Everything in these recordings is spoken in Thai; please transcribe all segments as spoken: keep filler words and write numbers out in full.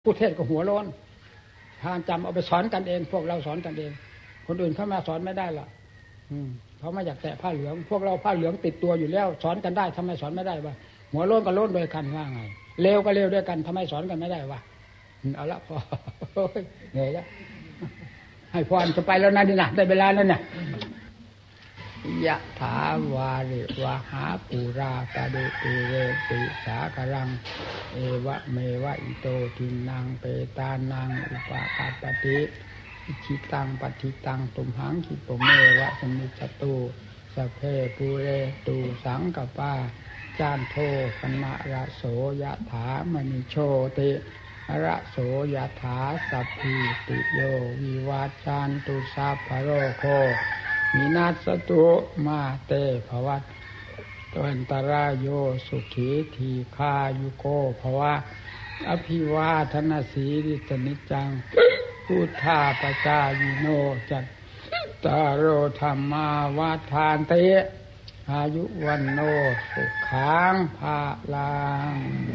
ผู้เทศก็หัวโล้นพาจำเอาไปสอนกันเองพวกเราสอนกันเองคนอื่นเข้ามาสอนไม่ได้หรอกเขาไม่อยากแตะผ้าเหลืองพวกเราผ้าเหลืองติดตัวอยู่แล้วสอนกันได้ทำไมสอนไม่ได้วะหัวโล้นก็โล้นโดยกันว่าไงเลวก็เลวด้วยกันทำไมสอนกันไม่ได้วะเอาละพอเหนื่อยแล้วให้พรจะไปแล้วนะดินะได้เวลาแล้วเนี่ยยะถาวาริวะหาปูราปะดุติเรติสากรังเอวะเมวะอิโตทินังเปตานังอุปาปัปติอิชิตังปฏิตังตุมหังคิปเมวะสมิจตุสัพเพปูเรตุสังกปาจานโทปนะระโสยะถามณิโชติระโสยะถาสัพพิติโยวิวัจจันตุสัพพะโรโควินาศตุมาเตภวัตวันตรายโยสุขีทีฆายุโกภวะอภิวาทนาสีริสนิจังพุทธาปจายโนจัตตารโอธรรมาวาทานเตอายุวันโนสุขังภาลัง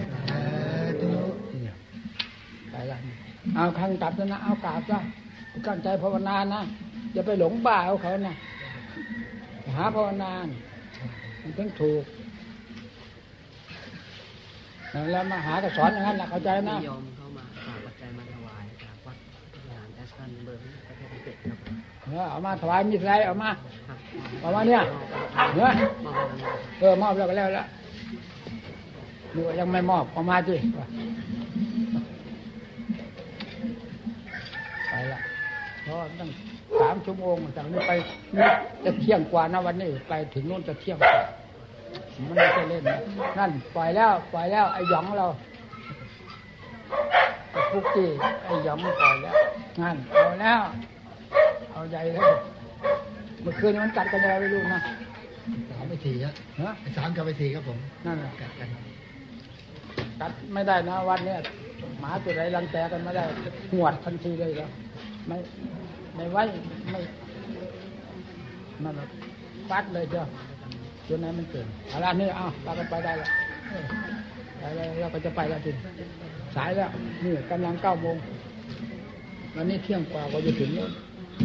ไปละเอาขังกลับนะเอากลับจ้ะตั้งใจภาวนานะอย่าไปหลงบ้าเอาเขานะหาภาวนามันถึงถูกแล้วมาหาก็สอนอย่างนั้นแหละเข้าใจนะยอมเข้ามาฝากปัจจัยมาถวายจากวัดทุกอย่างแอสตันเบอร์ประเทศอังกฤษครับเออเอามาถวายมีอะไรเอามาเอามาเนี่ยเนื้อเออมอบแล้วก็แล้วละดูยังไม่มอบเอามาสิไปละเพราะตั้งสามชั่วโมงจากนี้ไปจะเที่ยงกว่านะวันนี้ไปถึงโน่นจะเที่ยงมันไม่ใช่เล่นนะนั่นปล่อยแล้วปล่อยแล้วไอ้หยองเราไอ้พุกกี้ไอ้หยองปล่อยแล้วนั่นเอาแล้วเอาใจเลยเมื่อคืนมันกัดกันอะไรไม่รู้นะสามไปสี่ครับฮะสามกับไปสี่ครับผมนั่นแหละกัดกันกัดไม่ได้นะวันนี้หมาตัวไหนรังแกกันไม่ได้หวดทันทีเลยแล้วไม่ไม่ไว้ไม่นั่นแหละฟัดเลยเจ้าจนไหนมันเกิดอะไรนี่อ้าวเราก็ไปได้แล้วไปแล้วเราก็จะไปแล้วทีสายแล้วนี่กำลังเก้าโมงวันนี้เที่ยงกว่าก็จะถึงแล้ว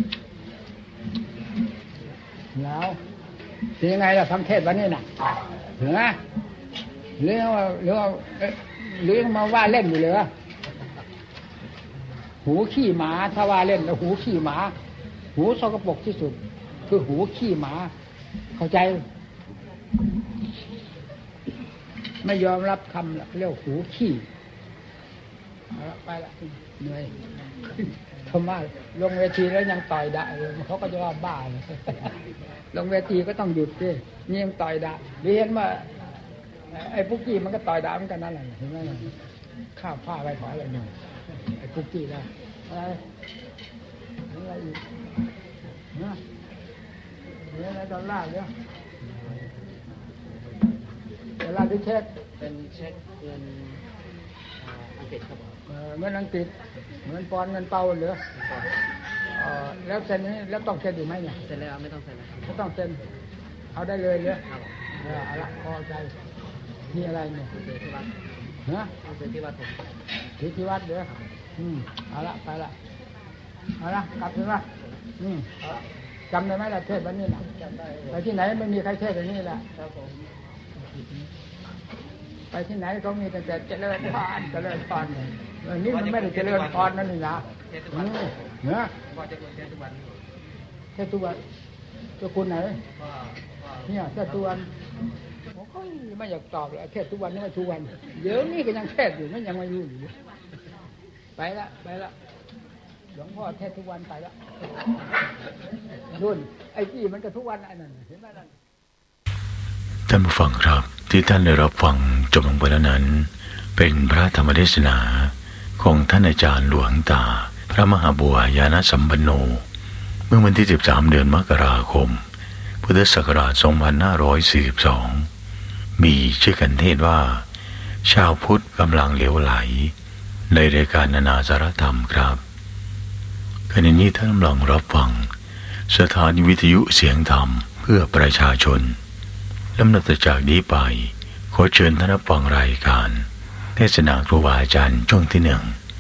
แล้วเป็นยังไงล่ะทำเทศวันนี้น่ะเหรอหรือว่าหรือว่าหรือมาว่าเล่นอยู่เลยหูขี้หมาถ้าว่าเล่นแล้วหูขี้หมาหูสกปรกที่สุดคือหูขี้หมาเข้าใจไม่ยอมรับคำเรียกหูขี้ไปละเหนื่อยทำไมลงเวทีแล้วยังต่อยด่าเขาก็จะว่าบ้าเลยลงเวทีก็ต้องหยุดดินี่ยังต่อยด่าเรียนมาไอ้ปุ๊กกี้มันก็ต่อยด่าเหมือนกันนั่นแหละเห็นไหมข้าวผ้าไปถอยอะไรหนึ่งไอ้ปุ๊กกี้แล้วอะไรอะไรอีกเนี่ยเนี่ยอะไรดอลลาร์เนี่ยดอลลาร์ที่เช็คเป็นเช็คเงินอังกฤษครับเงินอังกฤษเงินปอนด์เงินเปาเหลือแล้วเซ็นนี้แล้วต้องเซ็นอยู่ไหมเนี่ยเซ็นแล้วไม่ต้องเซ็นแล้วไม่ต้องเซ็นเอาได้เลยเหรอเอาละพอใจนี่อะไรเนี่ยเซ็นที่วัดฮะเซ็นที่วัดผมที่ที่วัดเด้ออืมเอาละไปละเอาละกลับถึงละอืมจำได้ไหมล่ะเทศวันนี้นะจำได้ไปที่ไหนไม่มีใครเทศอย่างนี้แหละครับผมไปที่ไหนก็มีแต่เจริญพรเจริญพรนี่มันไม่ได้เจริญพรนั่นนี่นะเนื้อพ่อจะเทศทุกวันเทศทุกวันเจ้าคุณไหนเนี่ยเทศทุกวันโอ้ยไม่อยากตอบเลยเทศทุกวันนี่ไม่ทุกวันเดี๋ยวนี้ก็ยังเทศอยู่ไม่ยังมาอยู่อยู่ไปละไปละหลวงพ่อเทศทุกวันไปละรุ่นไอ้ที่มันก็ทุกวันไอ้นั่นเห็นไหมนั่นท่านผู้ฟังครับที่ท่านได้รับฟังจบลงไปแล้วนั้นเป็นพระธรรมเทศนาของท่านอาจารย์หลวงตาพระมหาบัวยานสัมปันโนเมื่อวันที่สิบสามเดือนมกราคมพุทธศักราชสองพันห้าร้อยสี่สิบสองมีชื่อกันเทศว่าชาวพุทธกำลังเหลวไหลในรายการนานาสารธรรมครับขณะนี้ท่านกำลังรับฟังสถานีวิทยุเสียงธรรมเพื่อประชาชนลำดับจากนี้ไปขอเชิญท่านรับฟังรายการเทศนาครูบาอาจารย์ช่วงที่หนึ่ง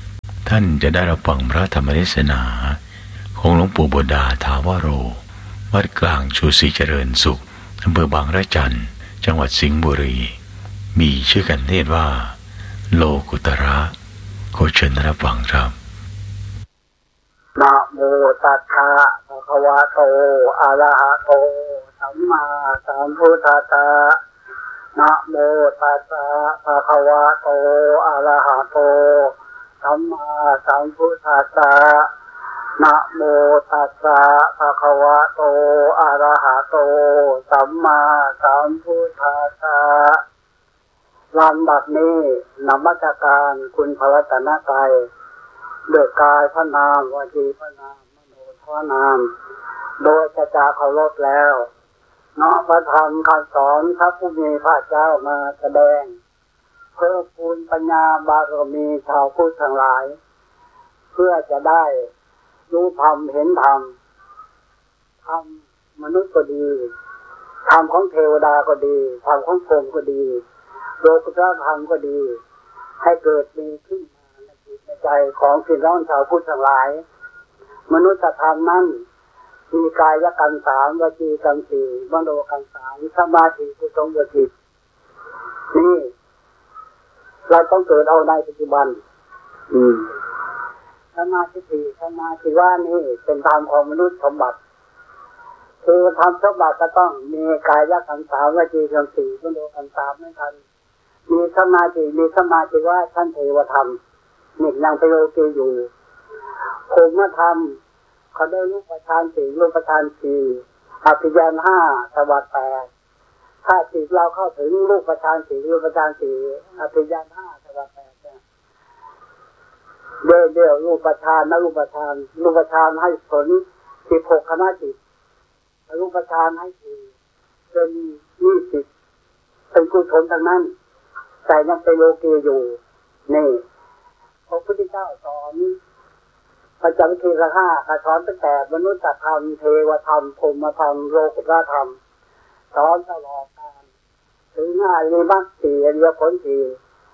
ท่านจะได้รับฟังพระธรรมเทศนาของหลวงปู่โบดาถาวโรวัดกลางชูศรีเจริญสุขอำเภอบางระจันจังหวัดสิงห์บุรีมีชื่อกันเทศว่าโลกุตระขอเชิญรับฟังครับนะโมตัสสะภะคะวะโตอะระหะโตสัมมาสัมพุทธัสสะนะโมตัสสะภะคะวะโตอะระหะโตสัมมาสัมพุทธัสสะนะโมตัสสะภะคะวะโตอะระหะโตสัมมาสัมพุทธัสสะลำดับนี้นมัสการคุณพระรัตนตรัยโดยกายพระนามวจีพระนามมโนพระนามโดยจะจาเคารพแล้วน้อมพระธรรมคำสอนพระผู้มีพระเจ้ามาแสดงเพื่อปูนปัญญาบารมีชาวพุทธทั้งหลายเพื่อจะได้รู้ธรรมเห็นธรรมธรรมมนุษย์ก็ดีธรรมของเทวดาก็ดีธรรมของพรหมก็ดีโลกุตตรธรรมก็ดีให้เกิดมีขึ้นมาในจิตในใจของพี่น้องชาวพุทธทั้งหลายมนุษยธรรมนั้นมีกายกรรมสามวจีกรรมสี่มโนกรรมสามสมาธิกุศลจิตนี่เราต้องเกิดเอาในปัจจุบันอืมสมาธิสี่สมาธิว่านี่เป็นธรรมของมนุษย์สมบัติคือธรรมสมบัติก็ต้องมีกายกรรมสามวจีกรรมสี่มโนกรรมสามเหมือนกันมีสมาธิมีสมาธิว่าชั้นเทวธรรมนี่ยังไปโลกีอยู่ภูมิธรรมเขาได้รูปฌานสี่รูปฌานสี่อภิญญาห้าสวัสดิ์แปดถ้าจิตเราเข้าถึงรูปฌานสี่รูปฌานสี่อภิญญาห้าสวัสดิ์แปดเนี่ยเดี๋ยวเดี๋ยวรูปฌานนะรูปฌานรูปฌานให้ผลสิบหกคณะจิตรูปฌานให้สี่เป็นยี่สิบเป็นกุศลทั้งนั้นแต่ยังเป็นโลกีอยู่นี่พระพุทธเจ้าสอนพระจำทีละห้าสอนตั้งแต่มนุษยธรรมเทวธรรมพรหมธรรมโลกุตตรธรรมสอนตลอดการถึงง่ายมีมรรคสี่อริยผลสี่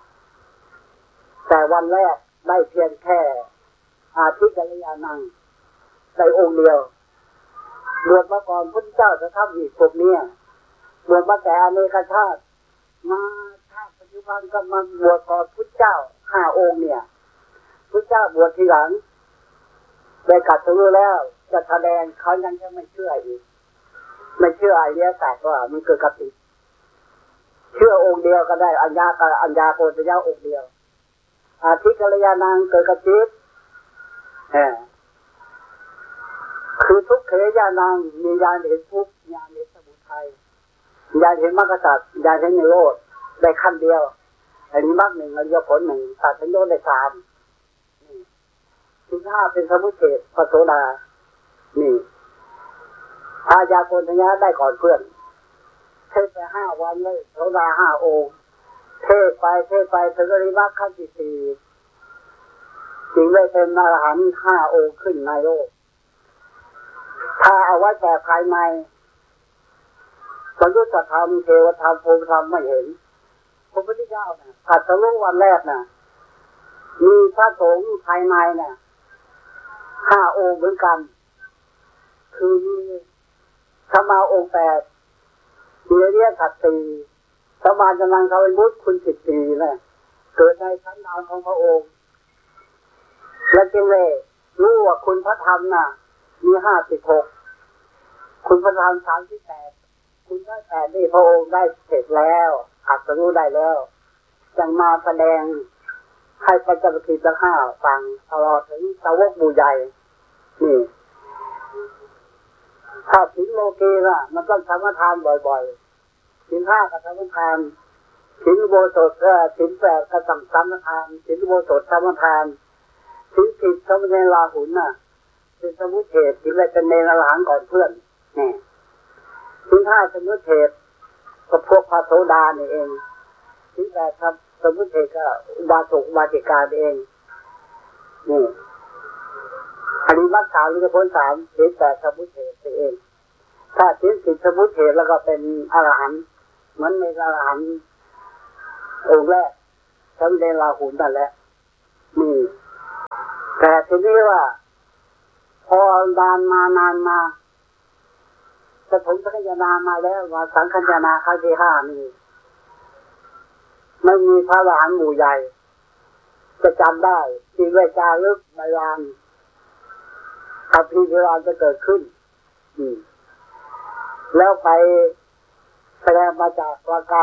แต่วันแรกได้เพียงแค่อาทิกัลยาณังได้องค์เดียวบวชมาก่อนพุทธเจ้าจะทำอีกพวกนี้บวชมาแต่อเนกชาติมาชาติปัจจุบันก็มาบวชก่อนพุทธเจ้าห้าองค์เนี่ยพุทธเจ้าบวชทีหลังได้กัดตัวแล้วจะแสดงเขายังจะไม่เชื่ออีกไม่เชื่อไอ้เนี้ยแต่ว่ามันเกิดกติเชื่อองค์เดียวก็ได้อัญญากับอัญญาโกฏยะองค์เดียวอาทิกัลยาณังเกิดกติเออคือทุกเขยานังมีญาณเห็นทุกญาณเห็นสมุทัยญาณเห็นมรรคสัจญาณเห็นนิโรธได้ขั้นเดียวอันนี้มรรคหนึ่งอริยผลหนึ่งตัดสัญญาได้สามที่ห้าเป็นสมุทเฉทพระโสดานี่อายาโกณฑญะได้ก่อนเพื่อนเทศไปห้าวันเลยโสดาห้าองค์เทศไปเทศไปถึงอริยมรรคขั้นที่สี่จึงได้เป็นอรหันต์ห้าองค์ขึ้นในโลกถ้าเอาไว้แต่ภายในมนุษยธรรมเทวธรรมพรหมธรรมไม่เห็นพระพุทธเจ้าเนี่ยตรัสรู้วันแรกน่ะมีพระสงฆ์ภายในน่ะห้าองค์เหมือนกันคือมีสมาองค์แปดมีอริยสัจสี่สมาจนังเขาเป็นบุตรคุณสิบสี่เนี่ยเกิดในชั้นดาวของพระองค์และจึงเลยรู้ว่าคุณพระธรรมน่ะมีห้าสิบหกคุณพระธรรมสามสิบแปดคุณพระแปดนี่พระองค์ได้เสร็จแล้วอัตรู้ได้แล้วจึงมาแสดงให้พระเจ้าพิจารณาฟังตลอดถึงสาวกบูใหญ่นี่ถ้าถึงโลกีน่ะมันต้องทำทานบ่อยๆสินห้าก็ทำทานสินโบสถก็สินแปดก็ต้องทำทานสินโบสถทำทานสินสิบทำในลาหุนน่ะเป็นสมุทเฉทสินอะไรเป็นเนรหลังก่อนเพื่อนนี่สินห้าสมุทเฉทก็พวกพระโสดานี่เองสินแปดครับสมุทเฉทก็อุบาสกอุบาสิกาเองนี่อันนี้มรรคสามหรือผลสามสินแปดสมุทเฉทเองถ้าสินสิบสมุทเฉทแล้วก็เป็นอรหันต์เหมือนในอรหันต์องค์แรกทั้งเดลาหุนนั่นแหละนี่แต่ทีนี้ว่าพอนานมานานมาปฐมสังคายนามาแล้วว่าสังคายนาครั้งที่ห้านี่ไม่มีพระอรหันต์หมู่ใหญ่จะจำได้ที่เวจารึกในลานกับพิธีการจะเกิดขึ้นแล้วไปแสดงมาจากวากา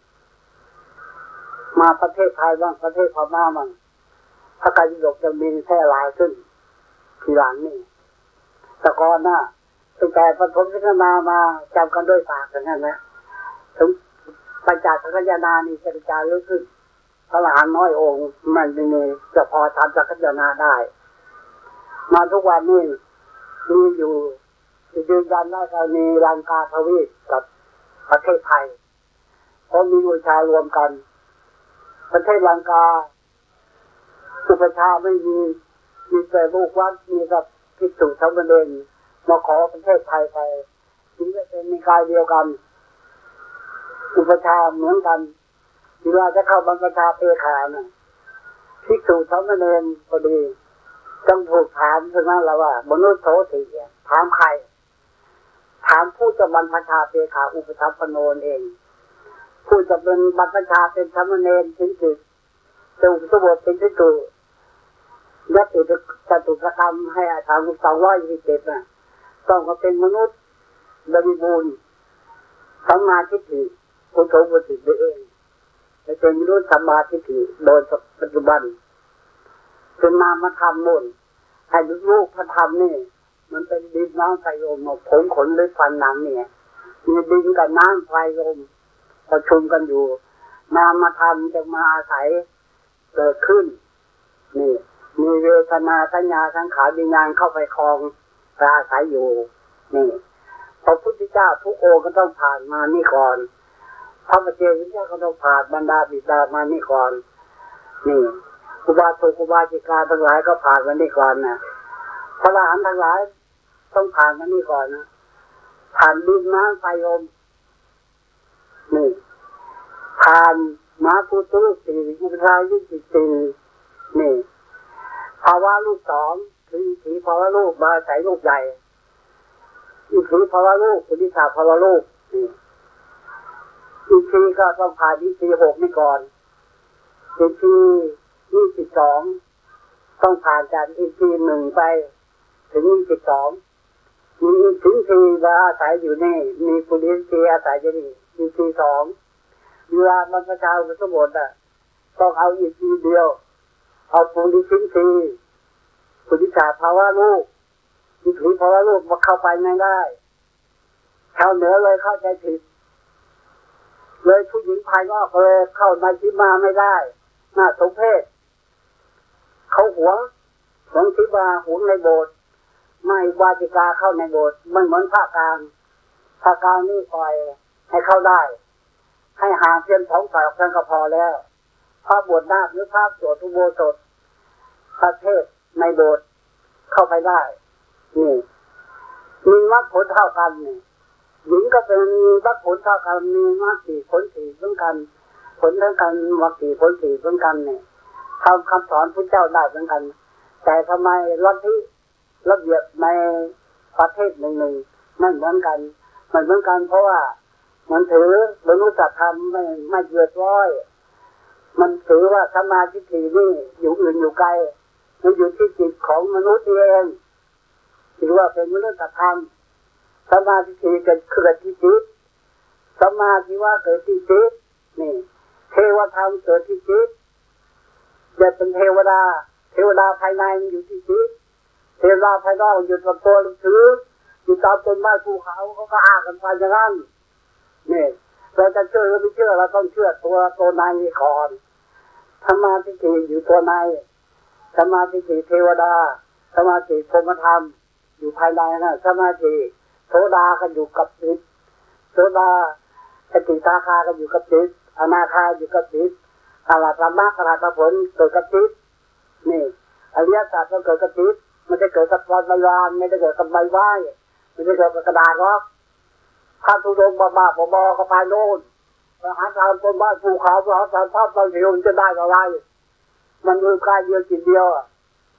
มาประเทศไทยบ้างประเทศพม่าบ้างพระกายยกจะมีแพร่หลายขึ้นทีหลังนี่แต่ก่อนน่ะตั้งแต่ปฐมสังฆนามาจำกันด้วยปากอย่างนั้นนะถึงปัญจสังฆนานี่จะกระจายเยอะขึ้นพระอรหันต์น้อยองค์มันมีจะพอทำสังฆนาได้มาทุกวันนี้มีอยู่ยืนยันได้ก็มีลังกาทวีปกับประเทศไทยเพราะมีวิชารวมกันประเทศลังกาอุปชาไม่มีมีแต่ลูกวัดมีกับภิกษุสามเณรมาขอประเทศไทยไปถึงจะเป็นนิกายเดียวกันอุปชาเหมือนกันเวลาจะเข้าบรรพชาเปขาน่ะภิกษุสามเณรพอดีต้องถูกถามใช่ไหมล่ะว่ามนุษย์โสติถามใครถามผู้จะบรรพชาเปขาอุปถัมภโนนเองผู้จะเป็นบรรพชาเป็นสามเณรถึงจุดจะอุปสมบทเป็นที่จุดยัดติดจตุรกรรมให้อาถรรพ์สองร้อยยี่สิบเจ็ดน่ะต้องมาเป็นมนุษย์บริบูรณ์สัมมาทิฏฐิอุโสบุติด้วยเองจะเป็นมนุษย์สัมมาทิฏฐิโดยปัจจุบันเป็นนามธรรมมุ่นให้ลูกพระธรรมนี่มันเป็นดินน้ำไฟลมผมขนหรือฟันหนังเนี่ยมีดินกับน้ำไฟลมประชุมกันอยู่นามธรรมจะมาอาศัยเกิดขึ้นนี่มีเวทนาสัญญาสังขารวิญญาณเข้าไปครองอาศัยอยู่นี่พระพุทธเจ้าทุกองค์ก็ต้องผ่านมานี่ก่อนพระปเจวิเจ้าก็ต้องผ่านบรรดาบิดามานี่ก่อนนี่ครูบาโตครูบาจิกาทั้งหลายก็ผ่านมานี่ก่อนนะพระอรหันต์ทั้งหลายต้องผ่านมานี่ก่อนนะผ่านดินน้ำไฟลมนี่ผ่านมาพุทธลูกสี่อุปชายี่สิบสี่นี่ภาวะลูกสองคืออิทธิภาวะลูกมาใส่ลูกใหญ่อิทธิภาวะลูกปุริสาภาวะลูกนี่อิทธิก็ต้องผ่านอิทธิหกนี่ก่อนอิทธิยี่สิบสองต้องผ่านจากอิทธิหนึ่งไปถึงยี่สิบสองมีอิทธิสี่มาอาศัยอยู่นี่มีปุริสีอาศัยอยู่นี่อิทธิสองเวลามันประชาอุปสมบทอ่ะต้องเอาอิทธิเดียวเอาปุริสิสีปุริสาภาวะลูกอิทธิภาวะลูกมาเข้าไปไม่ได้ชาวเหนือเลยเข้าใจผิดเลยผู้หญิงภายนอกเลยเข้าในทิมาไม่ได้น่าสมเพชเขาหวงหวงทิมาหวงในโบสถ์ไม่วาจิกาเข้าในโบสถ์ไม่เหมือนภาคกลางภาคกลางนี่ปล่อยให้เข้าได้ให้ห่างเพียงสองฝ่ายกันก็พอแล้วพระบวชนาคหรือพระสวดอุโบสถพระเทศในโบสถ์เข้าไปได้นี่มีมรรคผลเท่ากันนี่หญิงก็เป็นมรรคผลเท่ากันมีมรรคสี่ผลสี่เหมือนกันผลเท่ากันมรรคสี่ผลสี่เหมือนกันเนี่ยทำคำสอนพระเจ้าได้เหมือนกันแต่ทำไมลัทธิระเบียบในประเทศหนึ่งหนึ่งไม่เหมือนกันมันเหมือนกันเพราะว่ามันถือบรรลุสัจธรรมไม่ไม่เยือดร้อยมันถือว่าสมาธิฏฐินี่อยู่อื่นอยู่ไกลมันอยู่ที่จิตของมนุษย์เองถือว่าเป็นมนุษย์สัจธรรมสมาธิฏฐิเกิดขึ้นที่จิตสมาธิว่าเกิดที่จิตนี่เทวธรรมเกิดที่จิตจะเป็นเทวดาเทวดาภายในอยู่ที่จิตเทวดาภายนอกอยู่กับตัวหนังสืออยู่ตามต้นไม้ภูเขาเขาก็อ้างกันไปอย่างนั้นนี่เราจะเชื่อหรือไม่เชื่อเราต้องเชื่อตัวตัวในก่อนสมาธิฏฐิอยู่ตัวในสมาธิฏฐิเทวดาสมาธิพรหมธรรมอยู่ภายในนะสมาธิโสดาก็อยู่กับจิตโสดาสกิทาคาก็อยู่กับจิตอนาคาอยู่กับจิตอรหัตมรรคอรหัตผลเกิดกับจิตนี่อริยสัจก็เกิดกับจิตไม่ได้เกิดกับใบไม้ไม่ได้เกิดกับใบไม้ไม่ได้เกิดกับกระดาษหรอกถ้าทุดงบ้าบ้าบอๆก็ไปโน่นหาทางต้นบ้านภูเขาหาทางภาพบางทีมันจะได้อะไรมันมือกายเดียวจิตเดียว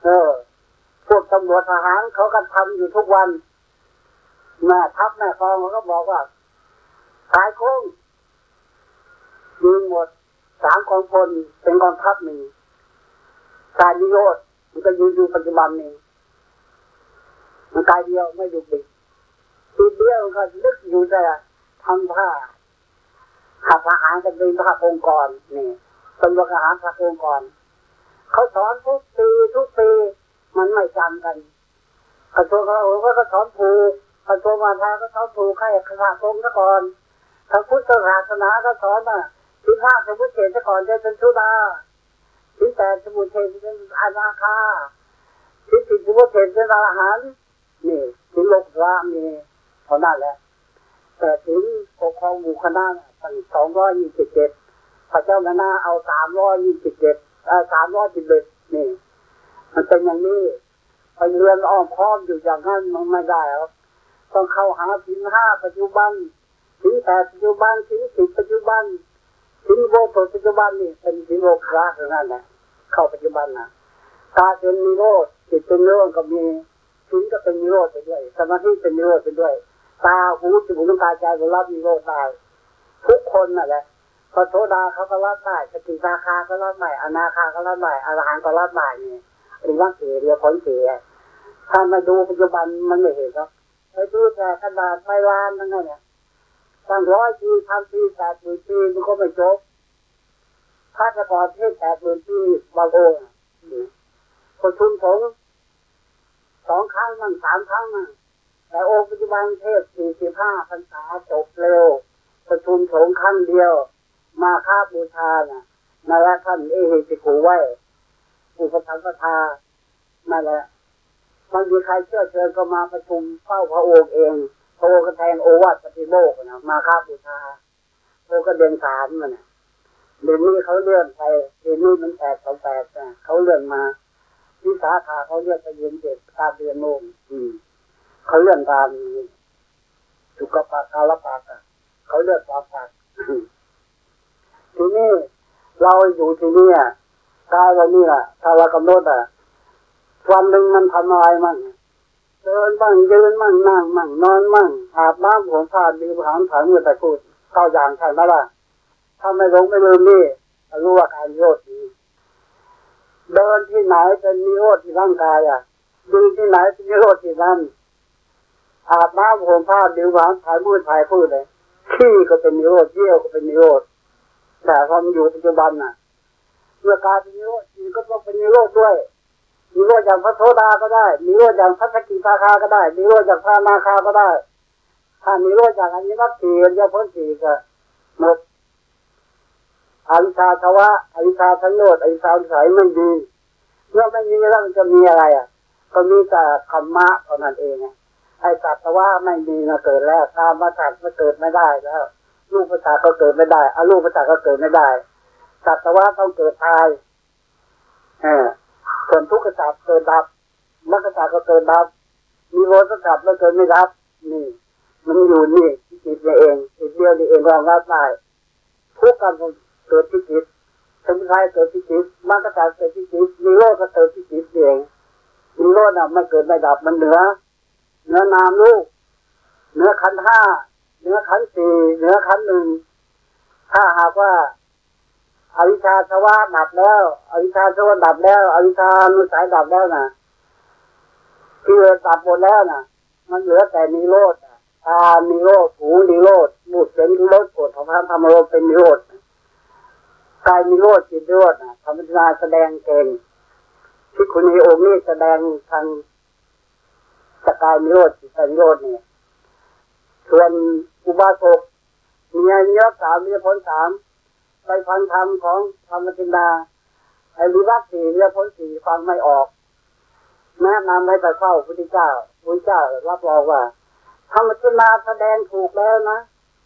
เออพวกตำรวจทหารเขาก็ทำอยู่ทุกวันแม่ทัพแม่กองเขาก็บอกว่าสายโค้งยิงหมดสามกองพลเป็นกองทัพหนึ่งกายนิโรธมันก็ยืนอยู่ปัจจุบันนี้มันกายเดียวไม่ดุดิกทีเดียวก็ลึกอยู่แต่ทำผ้าขับทหารกันเป็นผ้าองค์กรนี่ตำรวจทหารผ้าองค์กรเขาสอนทุกปีทุกปีมันไม่จำกันกระทรวงกลาโหมก็สอนถูกกระทรวงมหาดไทยก็สอนถูกให้ข้าพงซะก่อนทางพุทธศาสนาก็สอนว่าสิบห้าสมุทเฉทซะก่อนจะเป็นสุดาสิบแปดสมุทเฉทเป็นอนาคาสิบสี่สมุทเฉทเป็นอรหันต์นี่สิบหกพระมีเท่านั้นแหละแต่ถึงปกครองหมู่คณะตั้งสองร้อยยี่สิบเจ็ดพระเจ้าคณะเอาสามร้อยยี่สิบเจ็ดสามร้อยสิบเอ็ดนี่มันเป็นอย่างนี้ไปเรือนอ้อมค้อมอยู่อย่างนั้นมันไม่ได้ครับต้องเข้าหาศีลห้าปัจจุบันศีลแปดปัจจุบันศีลสิบปัจจุบันศีลโบสถปัจจุบันนี่เป็นศีลโลกราเท่านั้นแหละเข้าปัจจุบันนะตาเป็นนิโรธจิตเป็นนิโรธก็มีศีลก็เป็นนิโรธไปด้วยสมาธิเป็นนิโรธไปด้วยตาหูจมูกลิ้นกายใจก็รับนิโรธได้ทุกคนนั่นแหละพระโสดาเขาก็รับได้สกิทาคาก็รับได้อนาคาก็รับได้อรหันต์ก็รับได้นี่หรือว่าเสียเรียผลเสียถ้ามาดูปัจจุบันมันไม่เห็นหรอกไปดูแต่ขนาดไฟลานนั่นไงเนี่ยตั้งร้อยปีพันปีแปดหมื่นปีมันก็ไม่จบพระจะก่อนเทศแปดหมื่นปีบางองค์คนชุมสงสองครั้งมั่งสามครั้งมั่งแต่องค์ปัจจุบันเทศสี่สิบห้าพรรษาจบเร็วประชุมสงฆ์ครั้งเดียวมาค่าบูชาน่ะนั่นแหละท่านเอหิติโกไว้อุปถัมภทานั่นแหละบางทีใครเชื่อเชิญก็มาประชุมเฝ้าพระองค์เองพระองค์ก็แทนโอวาทปฏิโมกข์นะมาค่าบูชาพระก็เดินสามมันน่ะเดี๋ยวนี้เขาเลื่อนไปเดี๋ยวนี้มันแปดสองแปดนะเขาเลื่อนมาที่สาขาเขาเลื่อนไปเย็นเจ็ดตามเดือนโมงอืมเขาเลื่อนตามสุขภาพคาลปากะเขาเลื่อนตามปากทีนี้เราอยู่ที่นี่กายเรานี่แหละถ้าเรากำหนดอ่ะวันหนึ่งมันทำอะไรมั่งเดินบ้างยืนมั่งนั่งมั่งนอนมั่งอาบน้ำผมผ้าดื่มอาหารถ่ายมือตะกูดเข้าอย่างใช่ไหมล่ะถ้าไม่ลงไม่ลืมนี่รู้ว่าการนิโรธดีเดินที่ไหนเป็นนิโรธที่ร่างกายอ่ะยืนที่ไหนเป็นนิโรธที่นั่นอาบน้ำผมผ้าดื่มอาหารถ่ายมือถ่ายพูดเลยขี้ก็เป็นนิโรธเยี่ยวก็เป็นนิโรธแต่พอมันอยู่ปัจจุบันน่ะเมื่อกายเป็นนิโรธจิตก็ต้องเป็นนิโรธด้วยนิโรธอย่างพระโสดาก็ได้นิโรธอย่างพระสกิทาคาก็ได้นิโรธอย่างพระอนาคาก็ได้ถ้านิโรธอย่างอริยมรรคสี่อริยผลสี่ก็หมดอวิชชาภวะอวิชชาสังโยชน์อวิชชาวิสัยไม่ดีเมื่อไม่มีแล้วมันจะมีอะไรอ่ะก็มีแต่ธรรมะเท่านั้นเองไอ้สัตว์ว่าไม่ดีมาเกิดแล้วตามมาสัตว์มาเกิดไม่ได้แล้วรูปประสาทก็เกิดไม่ได้อรูปประสาทก็เกิดไม่ได้สัตว์ว่าต้องเกิดตายเออส่วนทุกข์สัตว์เกิดดับมรรคสัตว์ก็เกิดดับมีโรสสัตว์ไม่เกิดไม่ดับนี่มันอยู่นี่จิตนี่เองจิตเดียวนี่เองรองรับได้ทุกข์กันเกิดที่จิตสมุทัยเกิดที่จิตมรรคสัตว์เกิดที่จิตนิโรธก็เกิดที่จิตเองนิโรธน่ะไม่เกิดไม่ดับมันเหนือเนื้อนามรูปเนื้อขันธ์ห้าเนื้อขันธ์สี่เนื้อขันธ์หนึ่งถ้าหากว่าอวิชชาภวะดับแล้วอวิชชาภวะดับแล้วอวิชชานุสัยดับแล้วนะที่ดับหมดแล้วนะมันเหลือแต่นิโรธตานิโรธหูนิโรธบุตรเป็นนิโรธโกรธธรรมธรรมโรเป็นนิโรธกายนิโรธจิตนิโรธธรรมนาแสดงเก่งที่คุณในองค์นี้แสดงทางสกายนิโรธจิตนิโรธเนี่ยส่วนอุบาสกมีอายุสามมีผลสามไปฟังธรรมของธรรมจินดาไอ้วิวัตสี่มีผลสี่ฟังไม่ออกแนะนำให้ไปเข้าพระพุทธเจ้าพระพุทธเจ้ารับรองว่าธรรมจินดาแสดงถูกแล้วนะ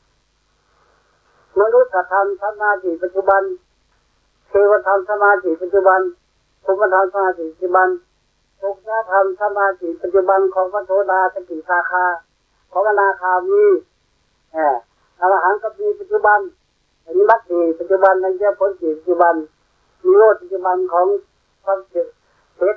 มนุษย์ธรรมสมาธิปัจจุบันเทวธรรมสมาธิปัจจุบันภูมิธรรมสมาธิปัจจุบันโภคธรรมสมาธิปัจจุบันของพระโสดาสกิทาคาของอนาคามีเอ่ออรหันต์ก็มีปัจจุบันอริยมรรคสี่ปัจจุบันอริยผลสี่ปัจจุบันนิโรธปัจจุบันของพระเสขะ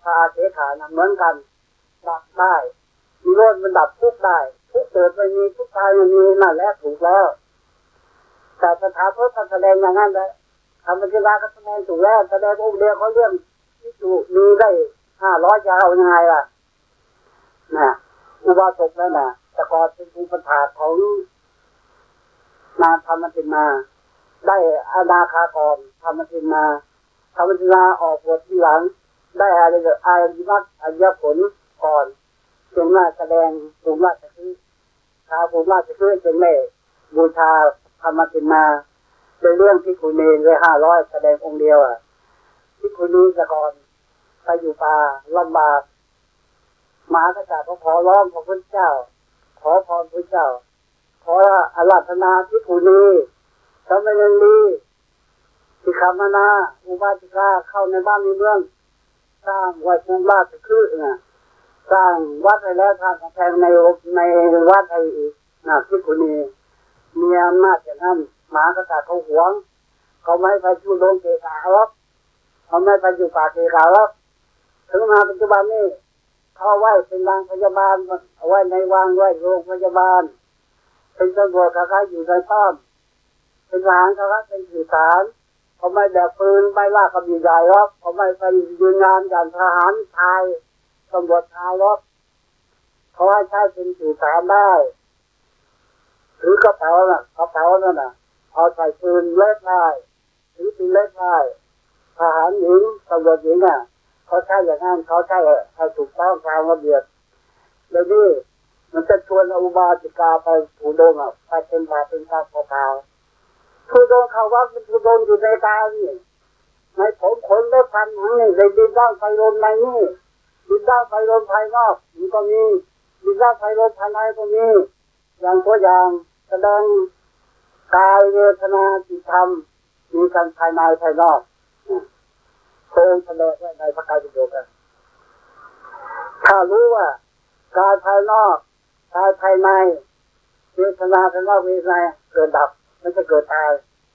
พระอาเสขานะเหมือนกันดับได้นิโรธมันดับทุกข์ได้ทุกข์เกิดไม่มีทุกข์ตายไม่มีนั่นแหละถูกแล้วแต่สถาคตก็แสดงอย่างนั้นแหละธรรมจิตาก็แสดงถูกแล้วแสดงองค์เดียวเขาเรื่องที่ถูกมีได้ห้าร้อยจะเอายังไงล่ะนะอุบาสกนั่นน่ะแต่ก่อนเป็นภูมิปัญญาของนางธรรมจินาได้อนาคากรธรรมจินาธรรมจินาออกบทที่หลังได้อะไรอายุมัตอายุผลก่อนจึงมาแสดงภูมิราชคือชาวภูมิราชคือจึงได้บูชาธรรมจินาในเรื่องที่คุณเนรเลยห้าร้อยแสดงองค์เดียวอ่ะที่คุณนี้แต่ก่อนไปอยู่ป่าลำบากมหากษัตริย์ก็ขอร้องพระพุทธเจ้าขอพรพระพุทธเจ้าขออาราธนาที่คุณนี้ทำให้เรื่องดีสิกขามานาอุบาสิกาเข้าในบ้านในเมืองสร้างไว้ภูมิราชคือน่ะสร้างวัดไปแล้วทางกำแพงในในวัดไอ้อีกน่ะที่คุณนี้มีอำนาจอย่างนั้นหมากษัตริย์เขาหวงเขาไม่ไปอยู่โรงเกศาหรอกเขาไม่ไปอยู่ป่าเกศาหรอกถึงมาปัจจุบันนี้เขาไว้เป็นโรงพยาบาลเอาไว้ในวางไว้โรงพยาบาลเป็นตำรวจเขาเขาอยู่ในป้อมเป็นทหารเขาเป็นสื่อสารเขาไม่แบกปืนไม่ล่ากับใหญ่หรอกเขาไม่ไปยืนงานอย่างทหารไทยตำรวจไทยหรอกเขาให้ใช้เป็นสื่อสารได้ถือกระเป๋าน่ะกระเป๋านั่นน่ะเอาใส่ปืนเล็กได้ถือปืนเล็กได้ทหารหญิงตำรวจหญิงอ่ะเขาใช้อย่างนั้นเขาใช้ให้ถูกต้องตามระเบียบแล้วนี่มันจะชวนอุบาสิกาไปถูดงอ่ะไปเป็นบาเป็นตาขาวถูดงเขาว่าเป็นถูดงอยู่ในกายนี่ในผมขนเล็บฟันหนังนี่ในดินด้านไฟลมในนี่ดินด้านไฟลมภายนอกมันก็มีดินด้านไฟลมภายในก็มีอย่างตัวอย่างแสดงกายเวทนาจิตธรรมมีกันภายในภายนอกโครงแสดงไว้ในพระไตรปิฎกถ้ารู้ว่ากายภายนอกกายภายในเวทนาภายนอกเวทนาเกิดดับไม่ใช่เกิดตาย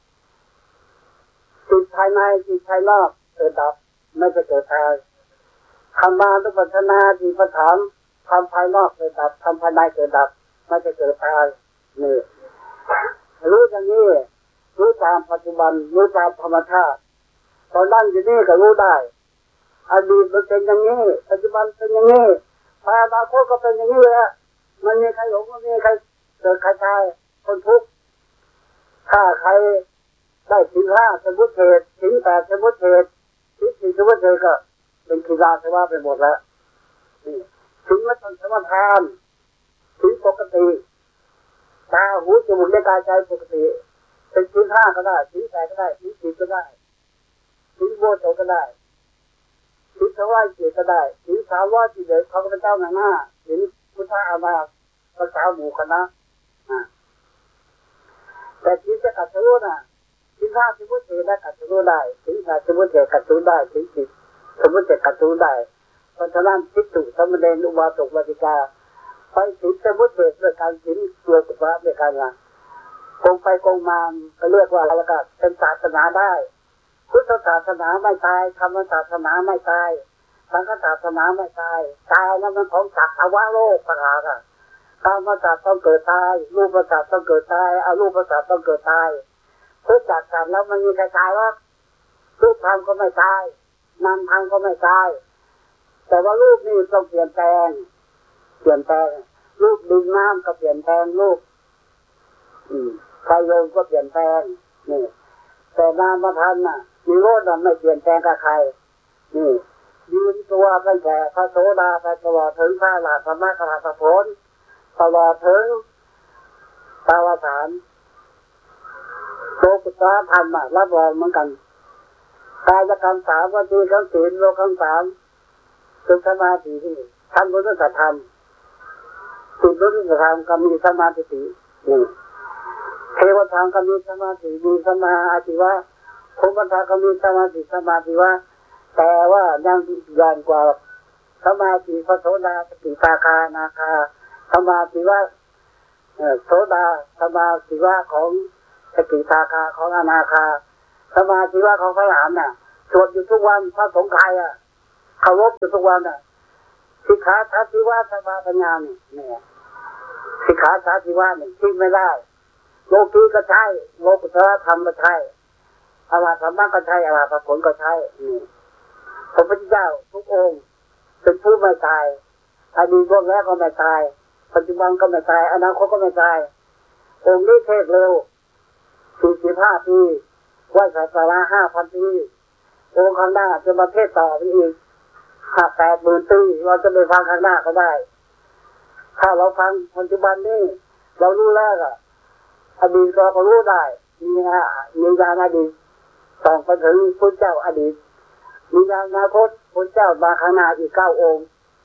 จิตภายในจิตภายนอกเกิดดับไม่ใช่เกิดตายธรรมานุปัสสนาจิตประถามทำภายนอกเกิดดับทำภายในเกิดดับไม่ใช่เกิดตายนี่รู้อย่างนี้รู้ตามปัจจุบันรู้ตามธรรมชาติตอนนั่งอยู่นี่ก็รู้ได้อดีตมันเป็นอย่างนี้ปัจจุบันเป็นอย่างนี้อนาคตก็เป็นอย่างนี้แหละมันมีใครหลงมันมีใครเกิดใครตายคนทุกข์ถ้าใครได้ศีลห้าสมุทเทศศีลแปดสมุทเทศศีลสี่สมุทเทศก็เป็นกีฬาสวะไปหมดแล้วศีลไม่ต้องสมาทานศีลปกติตาหูจมูกลิ้นกายใจปกติเป็นศีลห้าก็ได้ศีลแปดก็ได้ศีลสี่ก็ได้ศีลโบโตก็ได้ศีลสองร้อยเจ็ดก็ได้ศีลสามร้อยสี่เด็ดเขาก็เป็นเจ้าหน้าหน้าศีลพุทธอามาภาษาหมู่คณะแต่ศีลจะกัดสู้น่ะศีลห้าสมุทเทศได้กัดสู้ได้ศีลแปดสมุทเทศกัดสู้ได้ศีลสิบสมุทเทศกัดสู้ได้เพราะฉะนั้นภิกษุสามเณรอุบาสกอุบาสิกาไปศีลสมุทเทศด้วยการศีลตัวสุภาพด้วยกันนะคงไปคงมาก็เรียกว่าอะไรก็เป็นศาสนาได้พุทธศาสนาไม่ตายธรรมศาสนาไม่ตายสังฆศาสนาไม่ตายตายนั้นมันของสัตว์อวะโลกประหลาดอ่ะธรรมศาสตร์ต้องเกิดตายรูปศาสตร์ต้องเกิดตายอรูปศาสตร์ต้องเกิดตายพุทธศาสนาแล้วมันมีใครตายหรอกรูปธรรมก็ไม่ตายนามธรรมก็ไม่ตายแต่ว่ารูปนี่ต้องเปลี่ยนแปลงเปลี่ยนแปลงรูปดินน้ำก็เปลี่ยนแปลงรูปไฟลมก็เปลี่ยนแปลงนี่แต่นามธรรมน่ะมีโลกน่ะไม่เปลี่ยนแปลงกับใครนี่ยืนตัวตั้งแต่พระโสดาไปตลอดถึงพระอรหันต์ธรรมะขณะผลตลอดถึงตาวสารโลกุตตรธรรมอ่ะรับรองเหมือนกันกายกรรมสามวันทีทั้งศีลโลกรรมสามถึงสมาธิที่ทำบุญสัตธรรมสุดบุญสัตธรรมก็มีสมาธินี่เทวธรรมก็มีสมาธิมีสมาอาชีวะภูมิธรรมก็มีสมาธิสมาธิวะแต่ว่ายังย่านกว่าสมาธิพระโสดาสกิทาคานาคาสมาธิวะโสดาสมาธิวะของสกิทาคาของอนาคาสมาธิวะของพระอรหันต์น่ะสวดอยู่ทุกวันพระสงฆ์ไทยอ่ะเคารพอยู่ทุกวันอ่ะสิกขาทัศน์ที่ว่าสมาปัญญาเนี่ยเนี่ยสิกขาทัศน์ที่ว่าเนี่ยทิ้งไม่ได้โลกีก็ใช่โลกุตตรธรรมก็ใช่อรหัตธรรมก็ใช่อรหัตผลก็ใช่นี่พระพุทธเจ้าทุกองค์เป็นผู้ไม่ตายอดีตพวกแรกก็ไม่ตายปัจจุบันก็ไม่ตายอนาคตก็ไม่ตายองค์นี้เทศเร็วสี่สิบห้าปีว่าศาสนาห้าพันปีองค์ข้างหน้าจะมาเทศต่อไปอีกห้าแปดหมื่นปีเราจะไปฟังข้างหน้าก็ได้ถ้าเราฟังปัจจุบันนี้เรารู้แล้วอะอดีตเราก็รู้ได้มีมีญาณอดีตส่องไปถึงพระเจ้าอดีตมีญาณอนาคตพระเจ้ามาข้างหน้าอีกเก้าองค์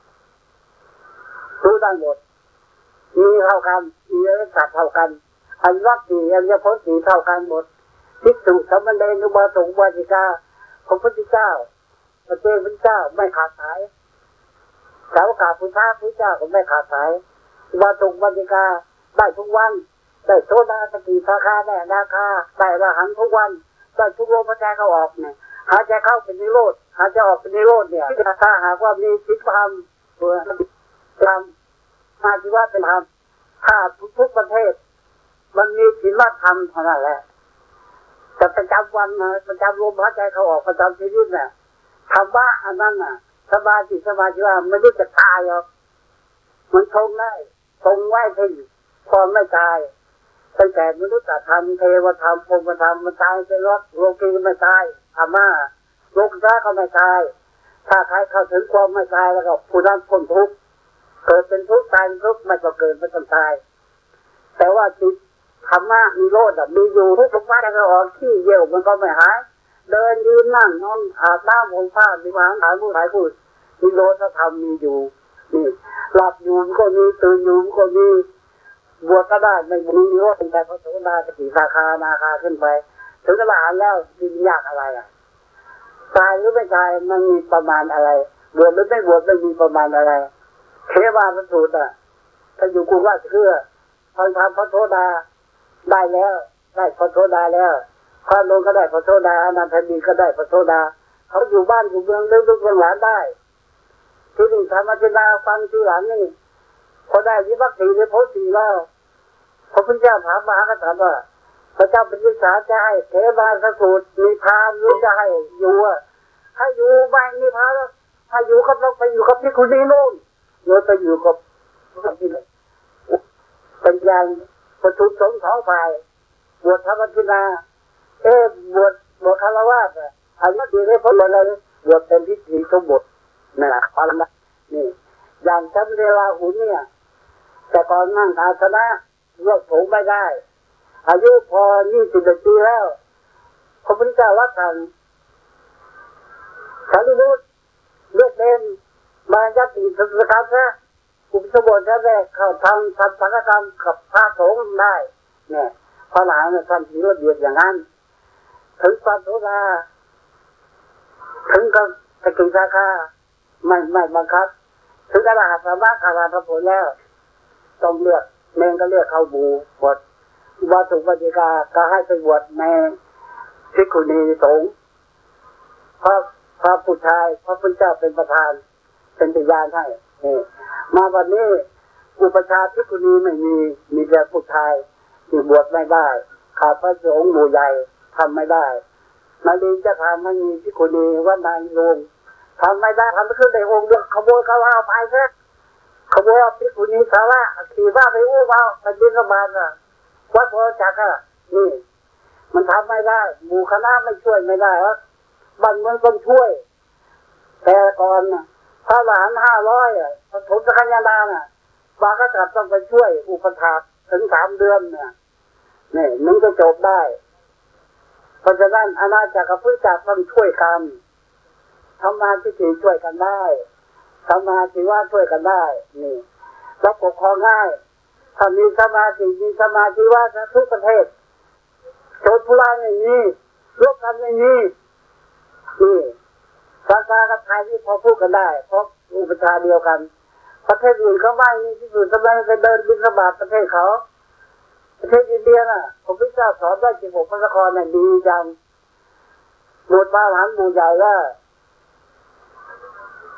รู้ได้หมดมีเท่ากันมีอริยสัจเท่ากันอันวัคสี่อันยพจน์สี่เท่ากันหมดภิกษุสามเณรอุบาสกอุบาสิกาพระพุทธเจ้าพระเจ้าพระเจ้าไม่ขาดสายสาวกาพุทธะพระเจ้าก็ไม่ขาดสายอุบาสกอุบาสิกาได้ทุกวันได้โซดาสติสาคาได้นาคาได้อรหันต์ทุกวันได้ทุกลมหายใจเข้าออกเนี่ยหายใจเข้าเป็นนิโรธหายใจออกเป็นนิโรธเนี่ยถ้าหากว่ามีศีลธรรมตัวธรรมอาชีวะเป็นธรรมถ้าทุกประเทศมันมีศีลธรรมเท่านั้นแหละแต่ประจำวันนะประจำลมหายใจเข้าออกประจำชีวิตเนี่ยธรรมะอันนั้นน่ะสมาธิสมาธิว่าไม่รู้จะตายหรอกมันทงได้ทงไว้ถึงความไม่ตายตั้งแต่มนุษย์ธรรมเทวธรรมพรหมธรรมมันตายไปรอดโลกีไม่ตายธรรมะโลกธาตุก็ไม่ตายถ้าใครเข้าถึงความไม่ตายแล้วก็ผู้นั้นพ้นทุกข์เกิดเป็นทุกข์ตายเป็นทุกข์ไม่ก็เกิดไม่ต้องตายแต่ว่าจิตธรรมะมีโลดมีอยู่ทุกสมบัติก็ออกขี้เยี่ยวมันก็ไม่หายเดินยืนนั่งนอนอาบน้ำห่มผ้ามีวางขายผู้ขายพูดมีโลดธรรมมีอยู่นี่หลับอยู่ก็มีตื่นอยู่ก็มีบวชก็ได้ไม่มีโลดเป็นแต่พระโสดาสกิทาคานาคาขึ้นไปถึงกระดานแล้วกินยากอะไรอ่ะตายหรือไม่ตายมันมีประมาณอะไรบวชหรือไม่บวชไม่มีประมาณอะไรเทวาประสูตรอ่ะถ้าอยู่กรุงราชเกลือทางทำพระโสดาได้แล้วได้พระโสดาแล้วพระนงก็ได้พระโสดาอนันทดีก็ได้พระโสดาเขาอยู่บ้านอยู่เมืองเลี้ยงลูกเลี้ยงหลานได้ที่นี่ธรรมจินาฟังที่หลังนี่พอได้วิบัติในโพสีแล้วพระพุทธเจ้าถามมหากษัตริย์ว่าพระเจ้าเป็นวิสาจะให้เทวาประสูตรมีพานหรือจะให้อยู่ถ้าอยู่บ้านมีพานแล้วถ้าอยู่ก็ต้องไปอยู่กับที่คุณนี่นู่นโยนไปอยู่กับที่ไหนเป็นอย่างประชุมสงฆ์สองฝ่ายบวชธรรมจินาเอ๊ะบวชบวชคารวะอ่ะอันนี้ดีเลยเพราะอะไรบวชเป็นพิธีสมบูรณ์นี่แหละความละนี่อย่างชั้นเวลาหุ่นเนี่ยแต่ก่อนนั่งอาสนะยกสูงไม่ได้อายุพอยี่สิบเอ็ดปีแล้วพระพุทธเจ้ารับสั่งสารีบุตรเลือกเล่นมายัดติสังฆกรรมซะอุปสมบทจะได้เข้าทำทำสังฆกรรมกับพระสงฆ์ได้เนี่ยพระหลานเนี่ยท่านถือระเบียบอย่างนั้นถึงความโสดาถึงกับสกิทาคาไม่ไม่บังคับถึงอรหัตสามารถอรหัตผลแล้วต้องเลือกเมงก็เลือกเข้าบูบวชวาสุปฏิกาก็ให้ไปบวชในภิกขุณีสงฆ์พระพระผู้ชายพระพุทธเจ้าเป็นประธานเป็นพยานให้นี่มาวันนี้อุปชาภิกขุณีไม่มีมีแต่ผู้ชายที่บวชไม่ได้ขาดพระสงฆ์หมู่ใหญ่ทำไม่ได้มาดีจะทำให้มีภิกขุณีว่านางลงทำไม่ได้ทำไม่ขึ้นในองค์เดียวขโมยเขาเอาไปแค่ขโมยเอาภิกขุณีสาระขี่ว่าไปอู้เอาไปบิณฑบาตอ่ะวัดโพธิ์จักรอ่ะนี่มันทำไม่ได้หมู่คณะไม่ช่วยไม่ได้ครับบ้านเมืองต้องช่วยแต่ก่อนพระหลานห้าร้อยอ่ะปฐมสังฆญาณน่ะบางก็จับต้องไปช่วยอุปถากถึงสามเดือนเนี่ยนี่มันก็จบได้เพราะฉะนั้นอาณาจักรพุทธจักรต้องช่วยกันทำงานที่สี่ช่วยกันได้ทำงานที่ว่าช่วยกันได้นี่แล้วปกครองง่ายถ้ามีสมาธิมีสมาธิว่าทุกประเทศโจรผู้ร้ายไม่มีร่วมกันไม่มีนี่ศาสนากับไทยที่พอพูดกันได้เพราะอุปชาเดียวกันประเทศอื่นเขาไม่มีที่อื่นทำไมไปเดินบิณฑบาตประเทศเขาประเทศอินเดียน่ะพระพุทธเจ้าสอนได้สิบหกพระนครเนี่ยดีจังหมดมาหลานหมู่ใหญ่ว่า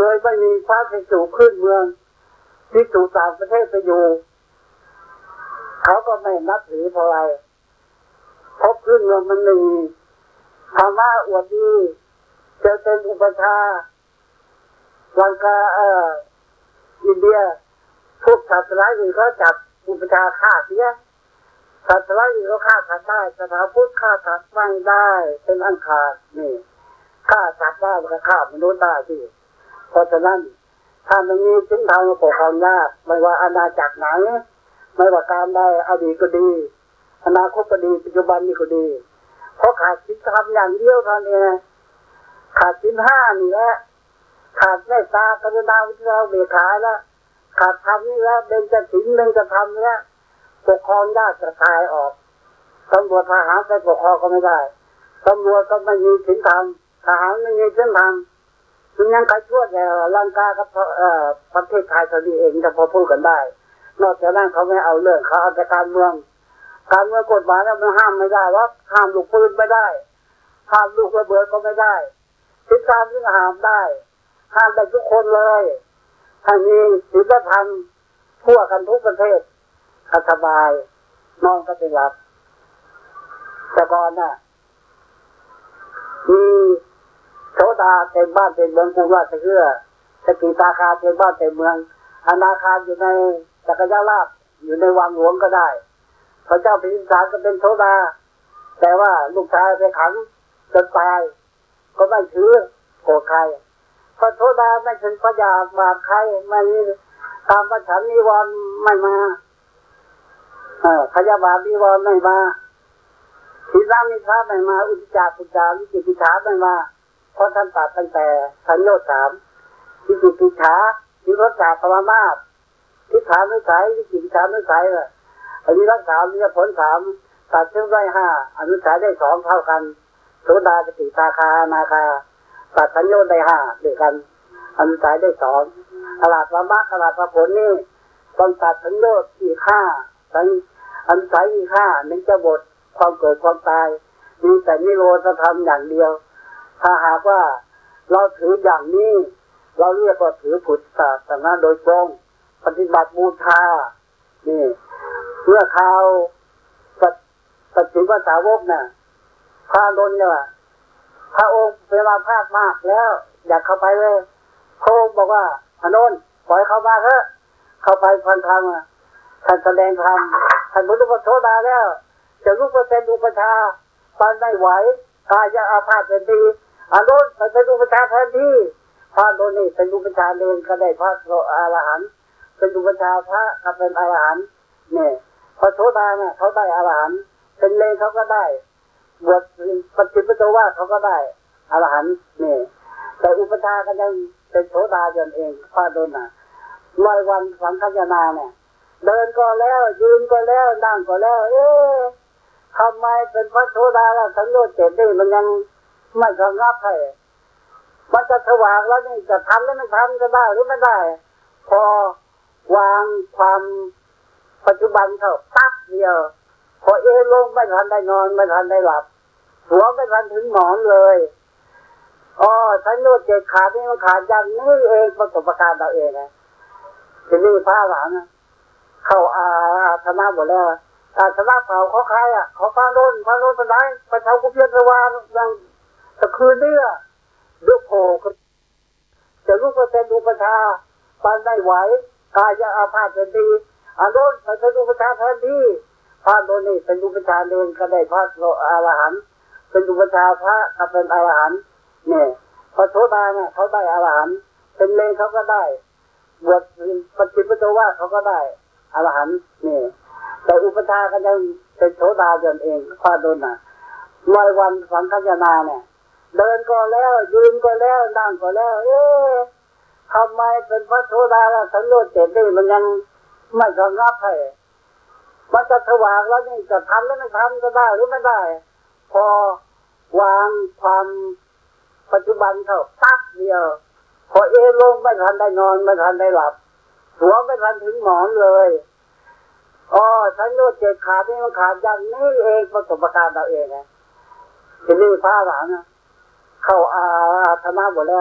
ยไม่มีพระภิกษุขึ้นเมืองภิกษุต่างประเทศไปอยู่เขาก็ไม่นับถือเท่าไรเพราะขึ้นเมืองมันมีธรรมะอวดดีจะเป็นอุปชาลังกาเอ่ออินเดียพวกศาสนาอื่นเขาจับอุปชาฆ่าเสียศาสนาอื่นเขาฆ่าสัตว์ได้ศาสนาพุทธฆ่าสัตว์ไม่ได้เป็นอันขาดนี่ฆ่าสัตว์ได้มันก็ฆ่ามนุษย์ได้ที่เพราะฉะนั้นถ้ามันมีสิ่งทางปกครองยากไม่ว่าอาณาจักรไหนไม่ว่าการได้อดีตก็ดีอนาคตก็ดีปัจจุบันนี่ก็ดีเพราะขาดศีลธรรมอย่างเดียวเท่านี้ขาดศีลห้านี่แหละขาดเมตตากรุณาวิริยะเบกขาแล้วขาดธรรมนี่แล้วเบญจศีลเบญจธรรมแล้วปกครองยากจะตายออกตำรวจทหารไปปกครองก็ไม่ได้ตำรวจก็ไม่มีศีลธรรมทหารไม่มีศีลธรรมมันยังใครชั่วแต่ลังกากับเอ่อประเทศไทยเท่านี้เองจะพอพูดกันได้นอกจากนั้นเขาไม่เอาเรื่องเขาเอาแต่การเมืองการเมืองกฎหมายแล้วมันห้ามไม่ได้ว่าห้ามลูกปืนไม่ได้ห้ามลูกระเบิดก็ไม่ได้ศีลธรรมนี่ห้ามได้ห้ามได้ทุกคนเลยถ้ามีศีลธรรมทั่วกันทุกประเทศสบายนอนก็เป็นหลับแต่ก่อนน่ะมีโสดาเต็มบ้านเต็มเมืองกูว่าจะเชื่อสกิตาคาเต็มบ้านเต็มเมืองอนาคาอยู่ในจักรยานลาภอยู่ในวังหลวงก็ได้พระเจ้าพิมพิสารก็เป็นโสดาแต่ว่าลูกชายไปขังจนตายก็ไม่ถือโกรธใครพระโสดาไม่ถึงพระยาบาปใครไม่ตามพระฉันนิวรณ์ไม่มาเออพยาบาทนิวรณ์ไม่มาศีลมิทราไม่มาอุจจาระปุจจาวิจิกิจฉาไม่มาเพราะท่านตัดตั้งแต่สัญโยชน์สามวิจิกิจฉาวิรัตถาปรมาสทิฏฐานุสัยวิจิกิจฉานุสัยล่ะอันนี้รักษาวิญญาผลสามตัดเชื่อมได้ห้าอนุสัยได้สองเท่ากันโสดาสกิทาคานาคาตัดสัญโยชน์ได้ห้าด้วยกันอนุสัยได้สองอรหัตปรมาสอรหัตผลนี่ต้องตัดสัญโยชน์อีกห้าสัญอนุสัยอีกห้าหนึ่งจะบทความเกิดความตายมีแต่นิโรธธรรมอย่างเดียวถ้าหากว่าเราถืออย่างนี้เราเรียกว่าถือพุทธศาสนาโดยตรงปฏิบัติบูชานี่เมื่อข่าวปัจจุบันสาวกน่ะพระนนท์เนี่ยพระองค์เวลาพลาดมากแล้วอยากเข้าไปเลยพระองค์บอกว่าพระนนท์ปล่อยเข้ามาเถอะเข้าไปพันธรรมท่านแสดงธรรมท่านบรรลุพระโสดาแล้วจะลุกมาเป็นอุปชาปานไม่ไหวกายอาพาธเป็นทีอนุนไปเป็นอุปชาแทนที่พระนนท์นี่เป็นอุปชาเองก็ได้พระอรหันต์เป็นอุปชาพระก็เป็นอรหันต์เนี่ยพระโสดาเนี่ยเขาได้อรหันต์เป็นเลเขาก็ได้บวชปฏิบัติว่าเขาก็ได้อรหันต์นี่แต่อุปชาก็ยังเป็นโสดาจนเองพระนนท์น่ะร้อยวันสังฆยนาเนี่ยเดินก็แล้วยืนก็แล้วนั่งก็แล้วเอ๊ะทำไมเป็นพระโสดาแล้วสังโยชน์เจ็ดนี่มันยังไม่สงบให้มันจะสว่างแล้วนี่จะทำแล้วไม่ทำจะได้หรือไม่ได้พอวางความปัจจุบันเขาปั๊บเดียวพอเอลงไม่ทันได้นอนไม่ทันได้หลับหัวไม่ทันถึงหมอนเลยอ๋อสังโยชน์เจ็ดขาดนี่มันขาดอย่างนี้เองประสบการณ์เราเองนะทีนี้พระหลานนะเข้าอาธนาหมดแล้วอาธนาเผาเขาใครอ่ะเขาพาโดนพาโดนไปไหนไปเช่ากุเพียรวานยังตะคืนเนี่ยลูกโผจะลูกก็เป็นอุปชาปานได้ไหวกายอาพาธเป็นทีอาโดนไปเป็นอุปชาแทนที่พระโดนนี่เป็นอุปชาเองก็ได้พระอรหันต์เป็นอุปชาพระก็เป็นอรหันต์เนี่ยพระโสดาเนี่ยเขาได้อรหันต์เป็นเลงเขาก็ได้บวชปฏิบัติว่าเขาก็ได้อรหันต์นี่แต่อุปชาก็ยังเป็นโสดาจนเองพระโดนน่ะร้อยวันสังฆยนาเนี่ยเดินก็แล้วยืนก็แล้วนั่งก็แล้วเอ๊ะทำไมเป็นพระโสดาแล้วสังโยชน์เจ็ดนี่มันยังไม่สงบให้มันจะสว่างแล้วนี่จะทำแล้วไม่ทำจะได้หรือไม่ได้พอวางความปัจจุบันเขาปั๊บเดียวพอเอลงไม่ทันได้นอนไม่ทันได้หลับหัวไม่ทันถึงหมอนเลยอ๋อสัญโยชน์เจ็ดขาดนี่มันขาดอย่างนี้เองประสบการณ์เราเองนะทีนี้พระหลานนะเข้าอาธนาหมดแล้ว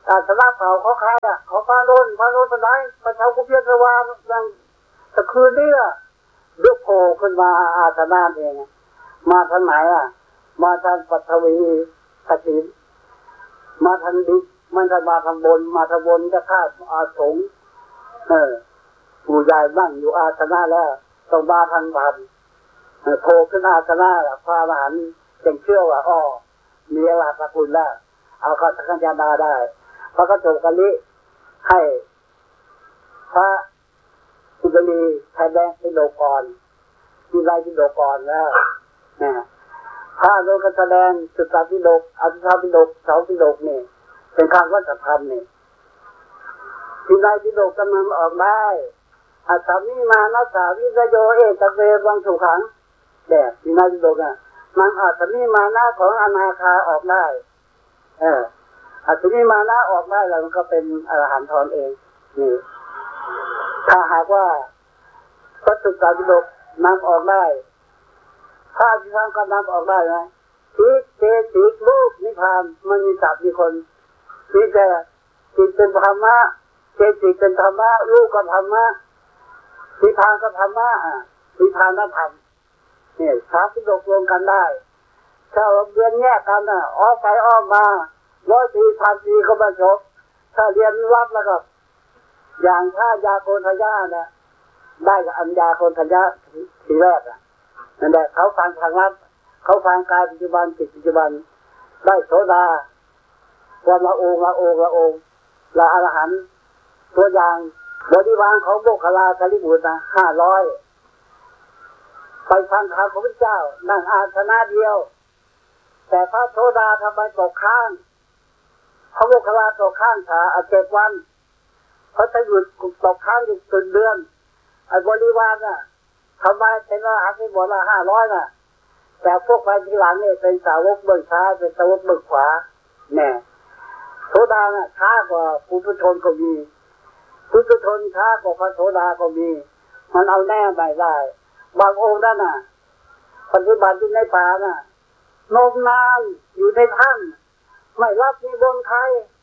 อาสนะเผาเขาใครอ่ะเขาพาโดนพาโดนไปไหนไปเช่ากุเพียรวาอย่างตะคืนนี้อ่ะเดือดโผล่ขึ้นมาอาสนะเองมาทางไหนอ่ะมาทางปัทวีกสินมาทางดิบมันจะมาทางบนมาทางบนจะข้าอาสงเออผู้ใหญ่นั่งอยู่อาสนะแล้วต้องมาทางพันโผล่ขึ้นอาสนะพระอรหันต์จึงเชื่อว่าอ้อมีอรหัตคุณแล้วเอาเข้าสังฆนาได้พระก็จบกันนี้ให้พระสุบลีแสดงปิฎกก่อนมีลายปิฎกก่อนแล้วนะพระโลกแสดงสุตตปิฎกอภิธรรมปิฎกเสาปิฎกนี่เป็นคำว่าสัทธรรมนี่ที่ลายปิฎกกำลังออกได้อัตถมิมานัสสาวิสโยเอตเววังสุขังแบบที่ลายปิฎกอ่ะมันอัตถมิมานะของอนาคาออกได้เอออัตถมิมานะออกได้แล้วมันก็เป็นอรหันต์ทอนเองนี่ถ้าหากว่าพระสุตตปิฎกนำออกได้พระอภิธรรมก็นำออกได้ไหมจิตเจจิตรูปนิพพานมันมีศัพท์มีคนจิตแต่จิตเป็นธรรมะเจจิตเป็นธรรมะรูปก็ธรรมะนิพพานก็ธรรมะนิพพานนั่นธรรมเนี่ยสามปิฎกรวมกันได้ถ้าเราเรียนแยกกันน่ะออกไปออกมาร้อยสี่พันปีก็มาจบถ้าเรียนวัดแล้วก็อย่างพระยาโกณทัญญาเนี่ยได้กับอัญญาโกณทัญญาทีแรกอ่ะนั่นแหละเขาฟังทางลัดเขาฟังกายปัจจุบันจิตปัจจุบันได้โสดาวันละองค์ละองค์ละองค์ละอรหันต์ตัวอย่างบริวารของโมคคัลลาสารีบุตรนะห้าร้อยไปฟังธรรมของพระเจ้านั่งอาสนะเดียวแต่พระโสดาทำไมตกข้างพระโมคคัลลาตกข้างขาอาเจ็ดวันเพราะจะหยุดตกข้างอยู่เป็นเดือนไอ้บริวารน่ะทำไมเป็นอรหันต์ที่บอกละห้าร้อยน่ะแต่พวกไปทีหลังเนี่ยเป็นสาวกเบิกซ้ายเป็นสาวกเบิกขวาแน่โสดาน่ะช้ากว่าปุถุชนก็มีปุถุชนช้ากว่าพระโสดาก็มีมันเอาแน่ไม่ได้บางองค์นั่นน่ะปฏิบัติอยู่ในป่าน่ะนมนานอยู่ในถ้ำไม่รับนิมนต์ใคร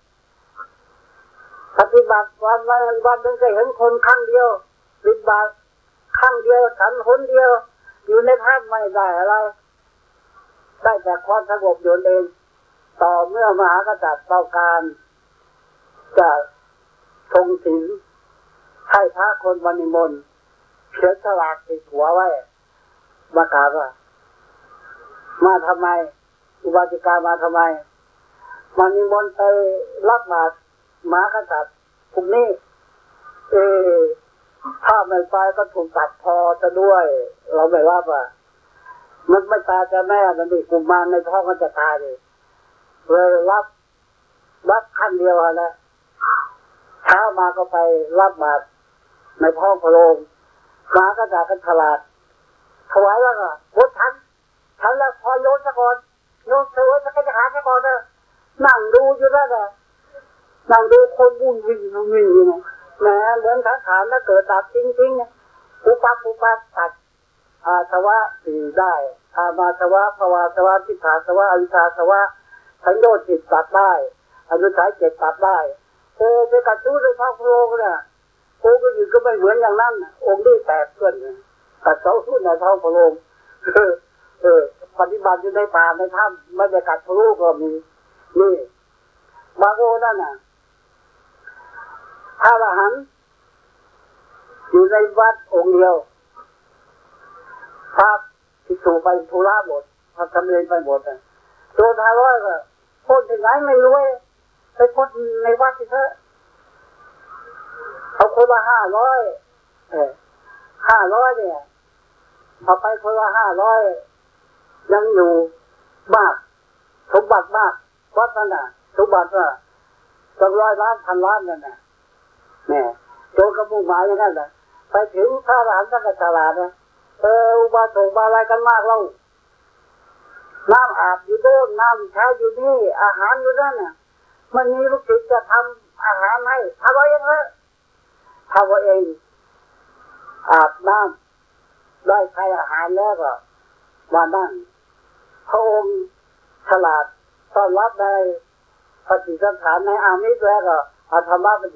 ปฏิบัติวันวันวันนึงจะเห็นคนครั้งเดียวปฏิบัติครั้งเดียวฉันคนเดียวอยู่ในถ้ำไม่ได้อะไรได้แต่ความสงบอยู่เองต่อเมื่อมหากษัตริย์ต้องการจะทรงศีลให้พระคนวันนิมนต์เขียนฉลากติดหัวไว้ประกาศว่ามาทำไมอุบาสิกามาทำไมมานิมนต์ไปรับบาตรมหากษัตริย์พวกนี้เออถ้าไม่ไปก็ถูกตัดคอจะด้วยเราไม่รับอ่ะมันไม่ตายจะแม่มันดิกุมารในท้องมันจะตายเลยเลยรับรับขั้นเดียวนะเช้ามาก็ไปรับบาตรในท้องพระโรงมาก็จะกันฉลาดถวายแล้วก็พุทธันฉันแล้วพอโยนซะก่อนโยนเสือจะกระหาซะก่อนเนอะนั่งดูอยู่นั่นแหละนั่งดูคนวุ่นวิ่งวิ่งอยู่นะแหมเหมือนขาขาแล้วเกิดดับจริงๆเนี่ยปุปับปุปับตัดอาสวะสี่ได้อามาสวะภวาสวะทิฏฐาสวะอวิชชาสวะสัญโยชน์จิตตัดได้อนุสัยเจ็ดตัดได้โอ้ไปกัดชู้ด้วยท้องพระโลกเนี่ยโอ้ก็อยู่ก็ไม่เหมือนอย่างนั้นองค์นี้แตกเพื่อนกัดเสาสู้ในท้องพระโลกเออเออปฏิบัติอยู่ในป่าในถ้ำไม่ได้กัดพระโลกก็มีนี่บางโอ้นั่นน่ะพระอรหันต์อยู่ในวัดองค์เดียวพระภิกษุไปธุระหมดพระทำเรียนไปหมดนะตัวทารอยก็คนที่ไหนไม่รวยไปคนในวัดที่เถอะเอาคนละห้าร้อยเออห้าร้อยเนี่ยเอาไปคนละห้าร้อยยังอยู่มากสมบัติมากวัดนั่นน่ะสมบัติว่าสองร้อยล้านพันล้านนั่นน่ะแม่โจกระมุ่งหมายอย่างนั้นแหละไปถึงพระอรหันต์ท่านก็ฉลาดนะเอออุบาสกบาอะไรกันมากเราน้ำอาบอยู่โน่นน้ำใช้อยู่นี่อาหารอยู่นั่นน่ะมันมีลูกศิษย์จะทำอาหารให้ทำเอาเองเลยทำเอาเองอาบน้ำได้ใช้อาหารแล้วก็มานั่งพระองค์ฉลาดต้อนรับในปฏิสังขารในอามิตรแล้วก็เอาธรรมะ